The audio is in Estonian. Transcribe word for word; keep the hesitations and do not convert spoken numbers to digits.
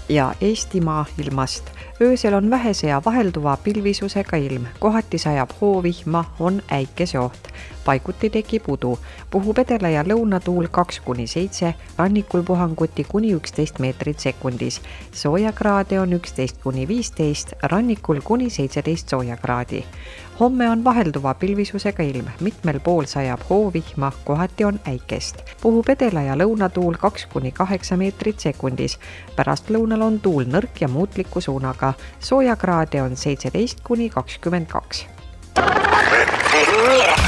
ja Eestimaa ilmast. Öösel on vähese ja vahelduva pilvisusega ilm, kohati sajab hoovihma, on äikeseoht. Paiguti tekib udu, puhub edela- ja lõunatuul kaks kuni seitse, rannikul puhanguti kuni üksteist meetrit sekundis. Soojakraade on üksteist kuni viisteist, rannikul kuni seitseteist soojakraadi. Homme on vahelduva pilvisusega ilm, mitmel pool sajab hoovihma, kohati on äikest. Puhub edela- ja lõunatuul kaks kuni kaheksa meetrit sekundis. Pärast lõunal on tuul nõrk ja muutliku suunaga. Soojakraade on seitseteist kuni kakskümmend kaks.